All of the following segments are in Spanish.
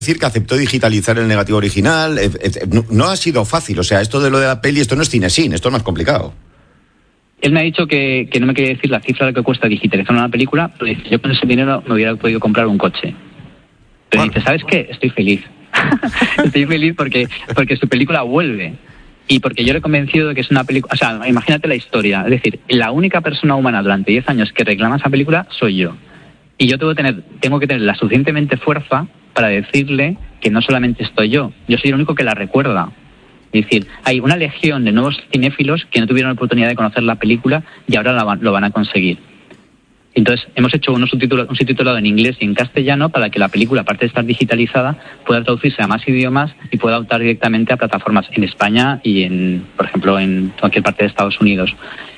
decir que aceptó digitalizar el negativo original. No ha sido fácil, o sea, esto de lo de la peli, esto no es cine-sin, esto es más complicado. Él me ha dicho que no me quería decir la cifra de lo que cuesta digitalizar una película, pero dice, yo con ese dinero me hubiera podido comprar un coche. Pero dice, ¿sabes qué? Estoy feliz. Estoy feliz porque su película vuelve. Y porque yo le he convencido de que es una película... O sea, imagínate la historia. Es decir, la única persona humana durante 10 años que reclama esa película soy yo. Y yo tengo que tener la suficientemente fuerza para decirle que no solamente estoy yo soy el único que la recuerda. Es decir, hay una legión de nuevos cinéfilos que no tuvieron la oportunidad de conocer la película y ahora lo van a conseguir. Entonces, hemos hecho un subtitulado en inglés y en castellano para que la película, aparte de estar digitalizada, pueda traducirse a más idiomas y pueda optar directamente a plataformas en España y, por ejemplo, en cualquier parte de Estados Unidos.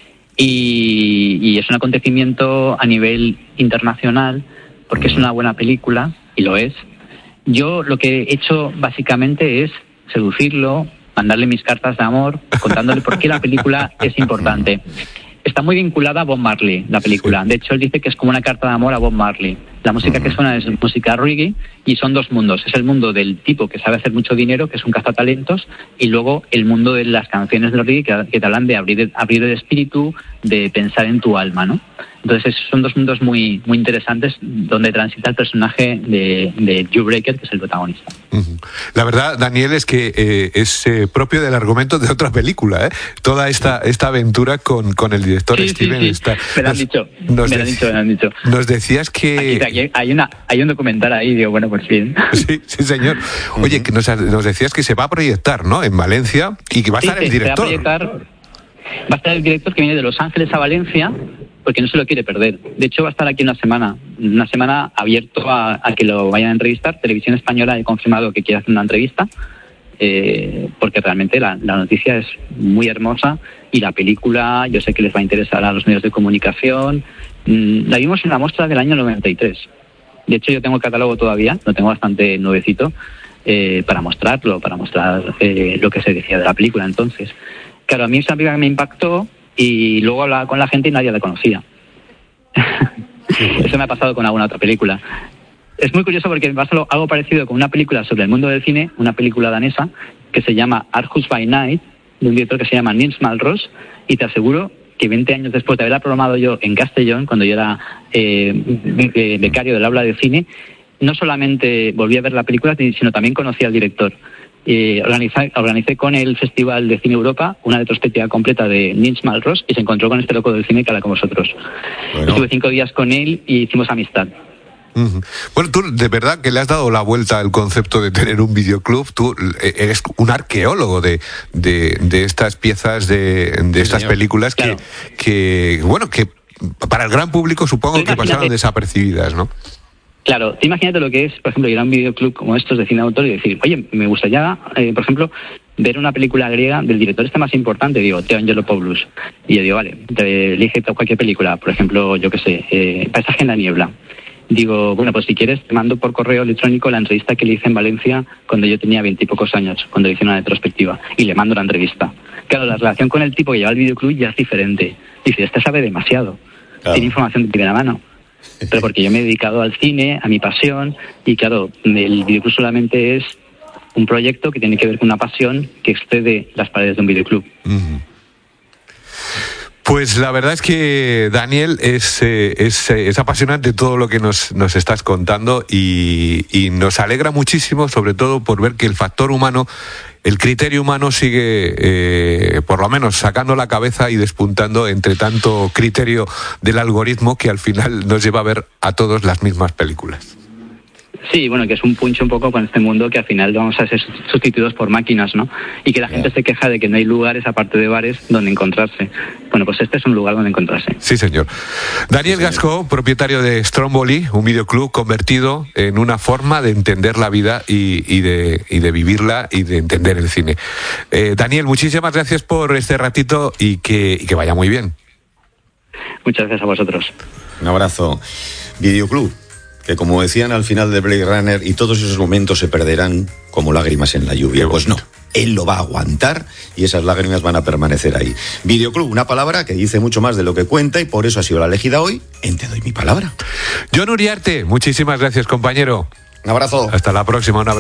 Y es un acontecimiento a nivel internacional porque es una buena película, y lo es. Yo lo que he hecho básicamente es seducirlo, mandarle mis cartas de amor, contándole por qué la película es importante. Está muy vinculada a Bob Marley, la película. De hecho, él dice que es como una carta de amor a Bob Marley. La música que suena es música reggae y son dos mundos. Es el mundo del tipo que sabe hacer mucho dinero, que es un cazatalentos, y luego el mundo de las canciones de reggae que te hablan de abrir el espíritu, de pensar en tu alma, ¿no? Entonces son dos mundos muy, muy interesantes donde transita el personaje de Joe Breaker, que es el protagonista. La verdad, Daniel, es que es propio del argumento de otra película, ¿eh? Toda esta aventura con el director Steven. Sí. Me lo han dicho. Nos decías que... Aquí hay un documental ahí, digo, bueno, pues bien. Sí, señor. Oye, que nos decías que se va a proyectar, ¿no?, en Valencia, y que va a estar el director. Va a estar el director que viene de Los Ángeles a Valencia, porque no se lo quiere perder. De hecho, va a estar aquí una semana abierto a que lo vayan a entrevistar. Televisión Española ha confirmado que quiere hacer una entrevista, porque realmente la noticia es muy hermosa y la película yo sé que les va a interesar a los medios de comunicación. La vimos en la muestra del año 93. De hecho, yo tengo el catálogo todavía, lo tengo bastante nuevecito, para mostrar lo que se decía de la película entonces. Claro, a mí esa película me impactó y luego hablaba con la gente y nadie la conocía. Eso me ha pasado con alguna otra película. Es muy curioso porque me pasó algo parecido con una película sobre el mundo del cine, una película danesa que se llama Aarhus by Night, de un director que se llama Nils Malmros, y te aseguro que 20 años después de haberla programado yo en Castellón, cuando yo era becario del aula de cine, no solamente volví a ver la película, sino también conocí al director. Organicé con el Festival de Cine Europa una retrospectiva completa de Nils Malmros y se encontró con este loco del cine que habla con vosotros. Bueno. Estuve 5 días con él y hicimos amistad. Bueno, tú de verdad que le has dado la vuelta al concepto de tener un videoclub. Tú eres un arqueólogo de estas piezas, de estas películas, claro, que para el gran público supongo que pasaron desapercibidas, ¿no? Claro, te imagínate lo que es, por ejemplo, ir a un videoclub como estos de cine de autor y decir, oye, me gustaría, por ejemplo, ver una película griega del director más importante, digo, Theo Angelopoulos. Y yo digo, vale, elige cualquier película, por ejemplo, yo qué sé, Paisaje en la niebla. Digo, bueno, pues si quieres te mando por correo electrónico la entrevista que le hice en Valencia cuando yo tenía 20 y pocos años, cuando le hice una retrospectiva, y le mando la entrevista. Claro, la relación con el tipo que lleva el videoclub ya es diferente. Dice, este sabe demasiado, claro, tiene información de primera mano. Pero porque yo me he dedicado al cine, a mi pasión, y claro, el videoclub solamente es un proyecto que tiene que ver con una pasión que excede las paredes de un videoclub. Pues la verdad es que, Daniel, es apasionante todo lo que nos estás contando y nos alegra muchísimo, sobre todo por ver que el factor humano, el criterio humano sigue, por lo menos, sacando la cabeza y despuntando entre tanto criterio del algoritmo que al final nos lleva a ver a todos las mismas películas. Sí, bueno, que es un puncho un poco con este mundo que al final vamos a ser sustituidos por máquinas, ¿no? Y que la gente se queja de que no hay lugares, aparte de bares, donde encontrarse. Bueno, pues este es un lugar donde encontrarse. Sí, señor. Daniel Gascó, propietario de Stromboli, un videoclub convertido en una forma de entender la vida y de vivirla y de entender el cine. Daniel, muchísimas gracias por este ratito y que vaya muy bien. Muchas gracias a vosotros. Un abrazo. Videoclub, que como decían al final de Blade Runner, y todos esos momentos se perderán como lágrimas en la lluvia. Pues no, él lo va a aguantar y esas lágrimas van a permanecer ahí. Videoclub, una palabra que dice mucho más de lo que cuenta y por eso ha sido la elegida hoy en Te doy mi palabra. Jon Uriarte, muchísimas gracias, compañero. Un abrazo. Hasta la próxima. Un abrazo.